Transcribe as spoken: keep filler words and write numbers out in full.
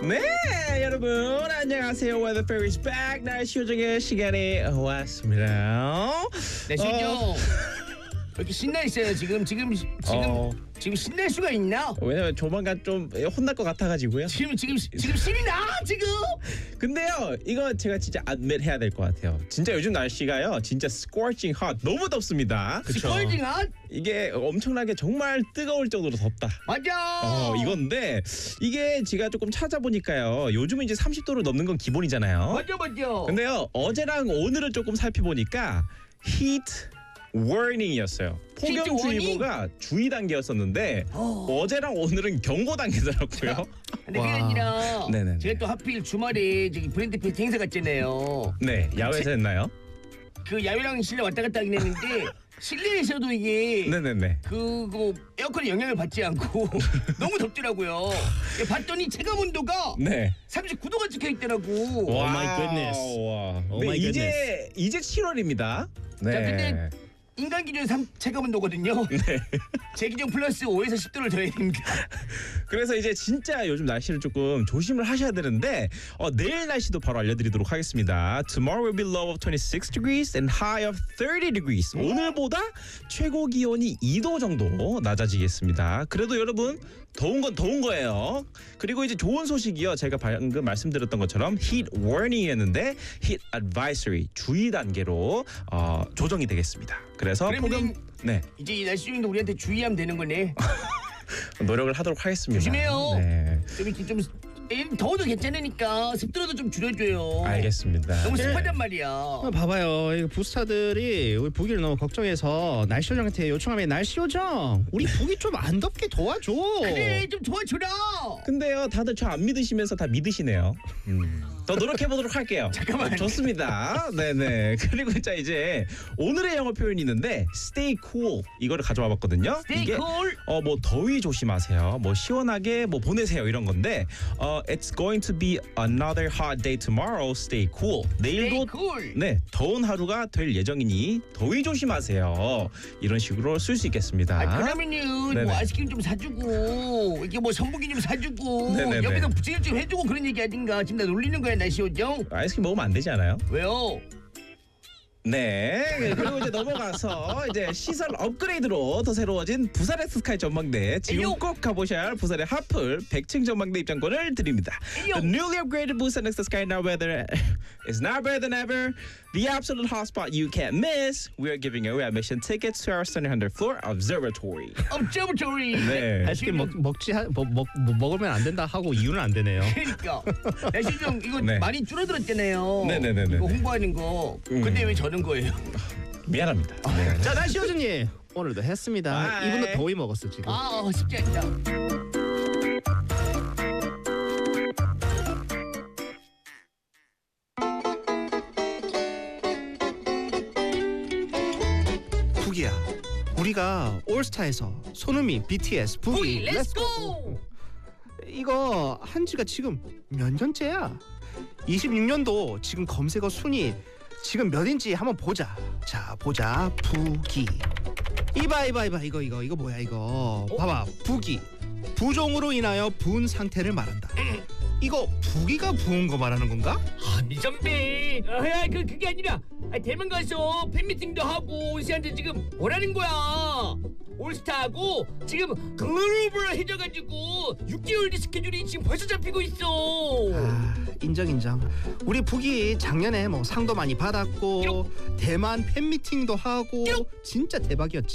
네, 여러분 안녕하세요. Weather Fairy's back. 날씨 요정의 시간이 왔습니다. 네, 신정. 어. 이렇게 신나 있어요 지금 지금 지금 어. 지금 신날 수가 있나? 왜냐면 조만간 좀 혼날 것 같아가지고요. 지금 지금 지금 신이 나 지금. 근데요, 이거 제가 진짜 admit 해야 될 것 같아요. 진짜 요즘 날씨가요, 진짜 scorching hot, 너무 덥습니다. 그쵸? 스컬징 핫? 이게 엄청나게 정말 뜨거울 정도로 덥다. 맞아. 어, 이건데 이게 제가 조금 찾아보니까요, 요즘은 이제 삼십 도를 넘는 건 기본이잖아요. 맞아 맞아. 근데요, 어제랑 오늘을 조금 살펴보니까 heat warning이었어요. 폭염주의보가 주의 단계였었는데 어. 어제랑 오늘은 경고 단계더라고요. 근데 그게 아니라 네네네. 제가 또 하필 주말에 저기 브랜드 피트 행사 갔잖아요. 네, 야외에서 했나요? 그 야외랑 실내 왔다 갔다 하긴 했는데 실내에서도 이게 네네네. 그거 에어컨의 영향을 받지 않고 너무 덥더라고요. 봤더니 체감 온도가 네. 삼십구 도가 찍혀 있더라고. 와, my goodness. 와. Oh 네, my 이제 이제 칠월입니다. 네. 자, 근데 인간 기준 삼 체감 온도거든요. 네. 제 기준 플러스 오에서 십 도를 더해야 됩니다. 그래서 이제 진짜 요즘 날씨를 조금 조심을 하셔야 되는데 어, 내일 날씨도 바로 알려드리도록 하겠습니다. Tomorrow will be low of twenty-six degrees and high of thirty degrees. 오늘보다 최고 기온이 이 도 정도 낮아지겠습니다. 그래도 여러분 더운 건 더운 거예요. 그리고 이제 좋은 소식이요. 제가 방금 말씀드렸던 것처럼 heat warning이었는데 heat advisory 주의 단계로 어, 조정이 되겠습니다. 그래서 폭염 네 이제 이 날씨 중인데 우리한테 주의하면 되는 거네. 노력을 하도록 하겠습니다. 조심해요. 네. 좀 이렇게 좀 에이, 더워도 괜찮으니까 습도라도 좀 줄여줘요. 알겠습니다. 너무 네. 습하단 말이야. 어, 봐봐요. 이거 부스타들이 우리 북이를 너무 걱정해서 날씨 요정한테 요청하면 날씨 요정 우리 북이 좀 안 덥게 도와줘. 그래 좀 도와줘라. 근데요, 다들 저 안 믿으시면서 다 믿으시네요. 음. 더 노력해 보도록 할게요. 잠깐만. 어, 좋습니다. 네네. 그리고 자 이제 오늘의 영어 표현이 있는데 stay cool 이거를 가져와 봤거든요. Stay 이게 cool. 어 뭐 더위 조심하세요. 뭐 시원하게 뭐 보내세요 이런 건데 어 it's going to be another hot day tomorrow. Stay cool. 내일도 Stay cool. 네 더운 하루가 될 예정이니 더위 조심하세요. 이런 식으로 쓸 수 있겠습니다. 아, 그러면은 네네. 뭐 아이스크림 좀 사주고 이렇게 뭐 선풍기 좀 사주고 네네네. 옆에서 부채질 좀 해주고 그런 얘기 하든가. 지금 나 놀리는 거야 날씨 요정. 아이스크림 먹으면 안 되지 않아요? 왜요? 네. 그리고 이제 넘어가서 이제 시설 업그레이드로 더 새로워진 부산의 스카이 전망대 지금 에이요. 꼭 가보셔야 할 부산의 하플 백 층 전망대 입장권을 드립니다. 에이요. The newly upgraded Busan Sky now weather is now better than ever. The absolute hotspot you can't miss. We are giving away admission tickets to our seven hundred floor observatory. observatory. 네. 아이스크림 먹, 먹지 하, 먹, 먹, 먹으면 안 된다 하고 이유는 안 되네요. 그러니까 날씨 요정 이거 네. 많이 줄어들었잖아요. 네네네네. 이거 홍보하는 거. 음. 근데 왜 저는 거예요? 미안합니다. 네. 자 날씨 요정님 오늘도 했습니다. 아이. 이분도 더위 먹었어 지금. 아 어, 쉽지 않다. 북이야. 우리가 올스타에서 손흥민, 비티에스, 북이, 부이 렛츠고. 이거 한지가 지금 몇 년째야? 이십육 년도 지금 검색어 순위 지금 몇인지 한번 보자. 자 보자. 북이. 이봐 이봐 이봐 이거 이거 이거 뭐야 이거. 봐봐. 북이. 부종으로 인하여 부은 상태를 말한다. 이거 북이가 부은 거 말하는 건가? 아니 선배, 아, 그 그게 아니라 아, 대만 가서 팬미팅도 하고 온씨한테 지금 뭐라는 거야? 올스타하고 지금 글로벌 해져가지고 육 개월 뒤 스케줄이 지금 벌써 잡히고 있어. 아, 인정 인정. 우리 북이 작년에 뭐 상도 많이 받았고 대만 팬미팅도 하고 진짜 대박이었지.